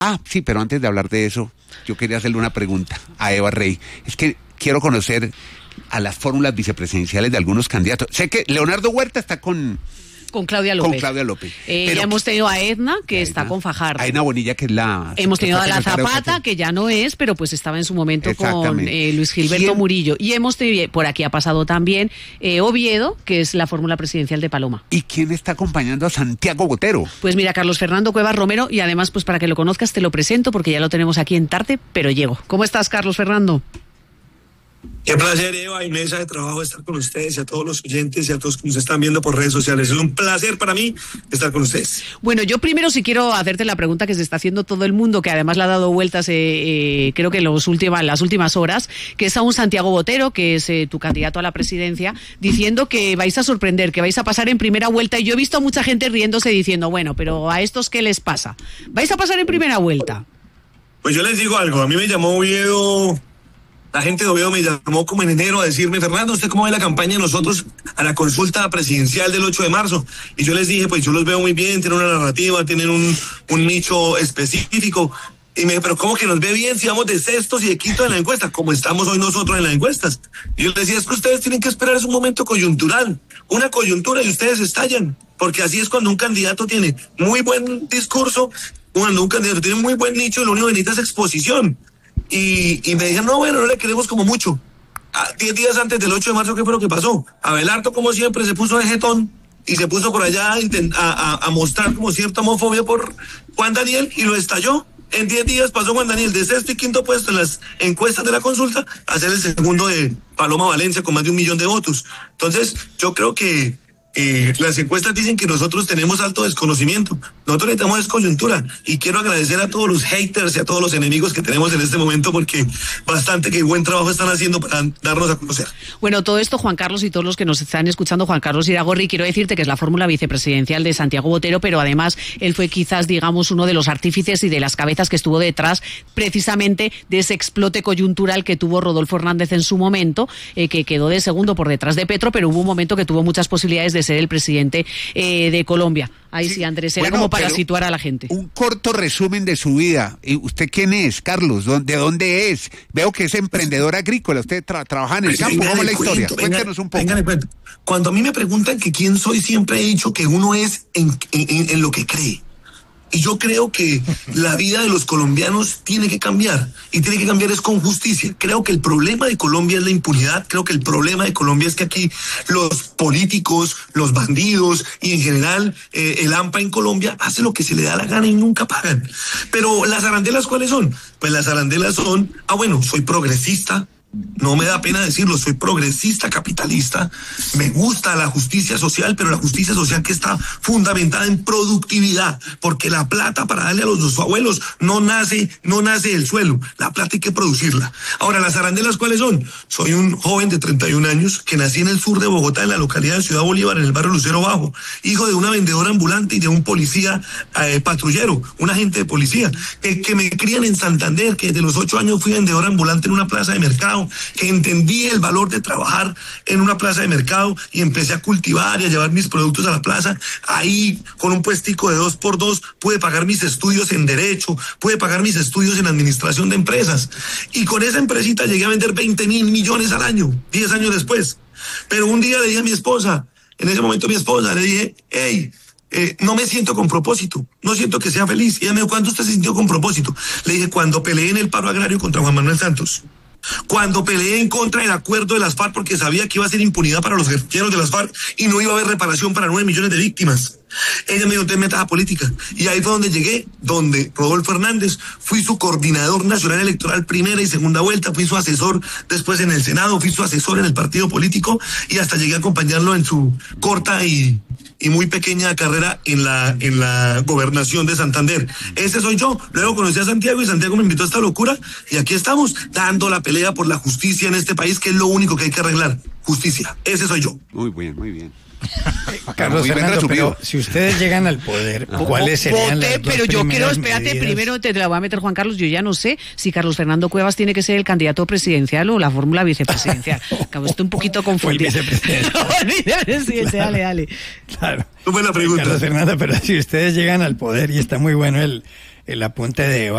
Sí, pero antes de hablar de eso, yo quería hacerle una pregunta a Eva Rey. Es que quiero conocer a las fórmulas vicepresidenciales de algunos candidatos. Sé que Leonardo Huerta está con Claudia López. Con Claudia López. Ya hemos tenido a Edna, que está con Fajardo. A Edna Bonilla, que es la... Hemos tenido a la Zapata, que ya no es, pero pues estaba en su momento con Luis Gilberto Murillo. Y hemos tenido, por aquí ha pasado también Oviedo, que es la fórmula presidencial de Paloma. ¿Y quién está acompañando a Santiago Botero? Pues mira, Carlos Fernando Cuevas Romero, y además, pues para que lo conozcas, te lo presento, porque ya lo tenemos aquí en Tarte, pero llego. ¿Cómo estás, Carlos Fernando? Qué placer, Eva, y mesa de trabajo estar con ustedes, y a todos los oyentes y a todos que nos están viendo por redes sociales. Es un placer para mí estar con ustedes. Bueno, yo primero sí quiero hacerte la pregunta que se está haciendo todo el mundo, que además le ha dado vueltas, creo que en las últimas horas, que es a un Santiago Botero, que es tu candidato a la presidencia, diciendo que vais a sorprender, que vais a pasar en primera vuelta. Y yo he visto a mucha gente riéndose diciendo, bueno, pero ¿a estos qué les pasa? ¿Vais a pasar en primera vuelta? Pues yo les digo algo, a mí me llamó Oviedo... La gente de Oviedo me llamó como en enero a decirme, Fernando, ¿usted cómo ve la campaña de nosotros a la consulta presidencial del 8 de marzo? Y yo les dije, pues yo los veo muy bien, tienen una narrativa, tienen un nicho específico. Y me dije, pero ¿cómo que nos ve bien si vamos de sextos y de quinto en la encuesta? Como estamos hoy nosotros en las encuestas. Y yo les decía, es que ustedes tienen que esperar, es un momento coyuntural, una coyuntura, y ustedes estallan. Porque así es cuando un candidato tiene muy buen discurso, cuando un candidato tiene muy buen nicho, lo único que necesita es exposición. Y me dijeron, no, bueno, no le queremos como mucho. 10 días antes del 8 de marzo, ¿qué fue lo que pasó? Abelardo, como siempre, se puso de jetón y se puso por allá a mostrar como cierta homofobia por Juan Daniel, y lo estalló. En 10 días pasó Juan Daniel de sexto y quinto puesto en las encuestas de la consulta a ser el segundo de Paloma Valencia con más de 1 millón de votos. Entonces, yo creo que las encuestas dicen que nosotros tenemos alto desconocimiento. Nosotros necesitamos coyuntura, y quiero agradecer a todos los haters y a todos los enemigos que tenemos en este momento, porque bastante que buen trabajo están haciendo para darnos a conocer. Bueno, todo esto, Juan Carlos, y todos los que nos están escuchando, Juan Carlos Iragorri, quiero decirte que es la fórmula vicepresidencial de Santiago Botero, pero además él fue quizás, digamos, uno de los artífices y de las cabezas que estuvo detrás precisamente de ese explote coyuntural que tuvo Rodolfo Hernández en su momento, que quedó de segundo por detrás de Petro, pero hubo un momento que tuvo muchas posibilidades de ser el presidente de Colombia. Ahí sí, Andrés, era como para situar a la gente. Un corto resumen de su vida. ¿Y usted quién es, Carlos? ¿De dónde es? Veo que es emprendedor agrícola. ¿Usted trabaja en el campo? ¿Cómo es la historia? Cuéntenos un poco. Cuando a mí me preguntan que quién soy, siempre he dicho que uno es en lo que cree. Y yo creo que la vida de los colombianos tiene que cambiar, y tiene que cambiar es con justicia. Creo que el problema de Colombia es la impunidad. Creo que el problema de Colombia es que aquí los políticos, los bandidos y en general el AMPA en Colombia hace lo que se le da la gana y nunca pagan. Pero las arandelas, ¿cuáles son? Pues las arandelas son, bueno, soy progresista. No me da pena decirlo, soy progresista capitalista, me gusta la justicia social, pero la justicia social que está fundamentada en productividad, porque la plata para darle a los abuelos no nace del suelo, la plata hay que producirla. Ahora, ¿las arandelas cuáles son? Soy un joven de 31 años que nací en el sur de Bogotá, en la localidad de Ciudad Bolívar, en el barrio Lucero Bajo, hijo de una vendedora ambulante y de un policía patrullero, un agente de policía, que me crían en Santander, que desde los 8 años fui vendedor ambulante en una plaza de mercado, que entendí el valor de trabajar en una plaza de mercado y empecé a cultivar y a llevar mis productos a la plaza. Ahí, con un puestico de 2x2, pude pagar mis estudios en Derecho, pude pagar mis estudios en Administración de Empresas. Y con esa empresita llegué a vender 20.000 millones al año, 10 años después. Pero un día le dije a mi esposa, en ese momento mi esposa, le dije, hey, no me siento con propósito, no siento que sea feliz. Y ella me dijo, ¿cuándo usted se sintió con propósito? Le dije, cuando peleé en el paro agrario contra Juan Manuel Santos. Cuando peleé en contra del acuerdo de las FARC, porque sabía que iba a ser impunidad para los guerrilleros de las FARC y no iba a haber reparación para 9 millones de víctimas. Ella me dijo, te metas a política. Y ahí fue donde llegué, donde Rodolfo Hernández, fui su coordinador nacional electoral primera y segunda vuelta, fui su asesor después en el Senado, fui su asesor en el partido político, y hasta llegué a acompañarlo en su corta y muy pequeña carrera en la gobernación de Santander. Ese soy yo. Luego conocí a Santiago y Santiago me invitó a esta locura, y aquí estamos dando la pelea por la justicia en este país, que es lo único que hay que arreglar. Justicia. Ese soy yo. Muy bien, muy bien. Carlos Fernando, pero si ustedes llegan al poder, ¿cuáles serían las dos pero yo quiero, espérate, medidas? primero te la voy a meter, Juan Carlos. Yo ya no sé si Carlos Fernando Cuevas tiene que ser el candidato presidencial o la fórmula vicepresidencial. Acabo, estoy un poquito confundido. O el vicepresidente. Dale. Claro. Buena pregunta. Carlos Fernando, pero si ustedes llegan al poder, y está muy bueno el apunte de Eva.